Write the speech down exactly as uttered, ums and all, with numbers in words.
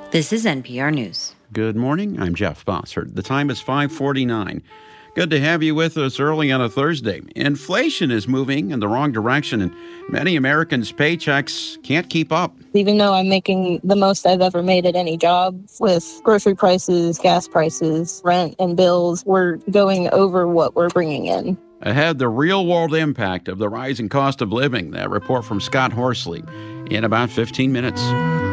This is N P R News. Good morning. I'm Jeff Bossert. The time is five forty-nine. Good to have you with us early on a Thursday. Inflation is moving in the wrong direction, and many Americans' paychecks can't keep up. Even though I'm making the most I've ever made at any job, with grocery prices, gas prices, rent, and bills, we're going over what we're bringing in. Ahead, the real-world impact of the rising cost of living. That report from Scott Horsley in about fifteen minutes.